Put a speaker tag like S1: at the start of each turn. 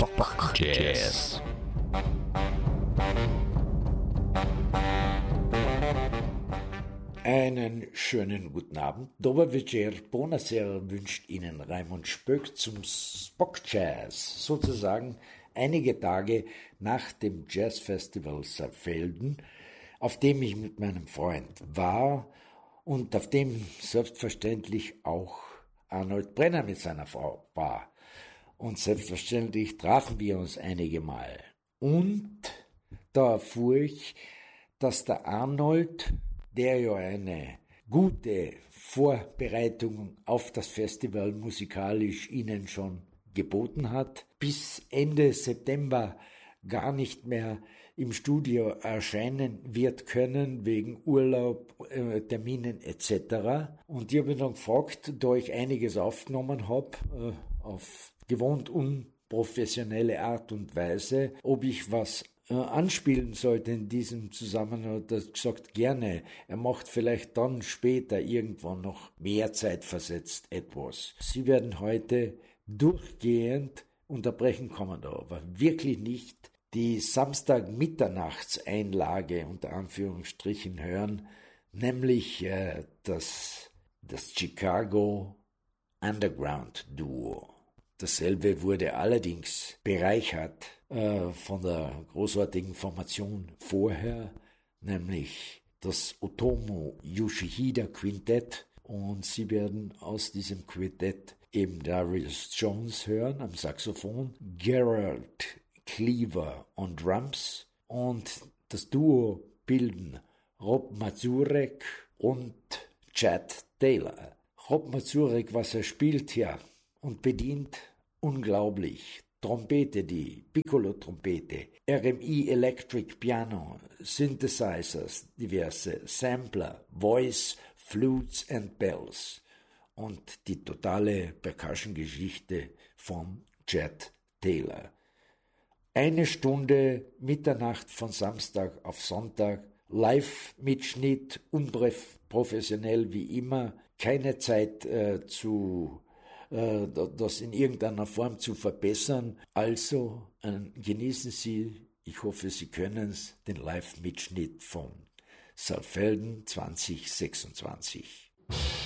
S1: Spock Jazz.
S2: Einen schönen guten Abend. Dober večer, buonasera wünscht Ihnen Raimund Spöck zum Spock Jazz, sozusagen einige Tage nach dem Jazzfestival Saalfelden, auf dem ich mit meinem Freund war und auf dem selbstverständlich auch Arnold Brenner mit seiner Frau war. Und selbstverständlich trafen wir uns einige Mal. Und da erfuhr ich, dass der Arnold, der ja eine gute Vorbereitung auf das Festival musikalisch Ihnen schon geboten hat, bis Ende September gar nicht mehr im Studio erscheinen wird können, wegen Urlaub, Terminen etc. Und ich habe ihn dann gefragt, da ich einiges aufgenommen habe, auf gewohnt unprofessionelle Art und Weise, ob ich was anspielen sollte in diesem Zusammenhang, hat er gesagt, gerne. Er macht vielleicht dann später irgendwann noch mehr Zeit versetzt etwas. Sie werden heute durchgehend, unterbrechen kann man da aber wirklich nicht, die Samstag-Mitternachtseinlage unter Anführungsstrichen hören, nämlich das Chicago Underground Duo. Dasselbe wurde allerdings bereichert von der großartigen Formation vorher, nämlich das Otomo Yoshihida Quintett, und Sie werden aus diesem Quintett eben Darius Jones hören am Saxophon, Gerald Cleaver on Drums, und das Duo bilden Rob Mazurek und Chad Taylor. Rob Mazurek, was er spielt, ja, und bedient unglaublich. Trompete, die Piccolo-Trompete, RMI Electric Piano, Synthesizers, diverse Sampler, Voice, Flutes and Bells und die totale Percussion-Geschichte von Chad Taylor. 1 Stunde Mitternacht von Samstag auf Sonntag, Live-Mitschnitt, unprofessionell wie immer, keine Zeit das in irgendeiner Form zu verbessern. Also genießen Sie, ich hoffe, Sie können es, den Live-Mitschnitt von Saalfelden 2026.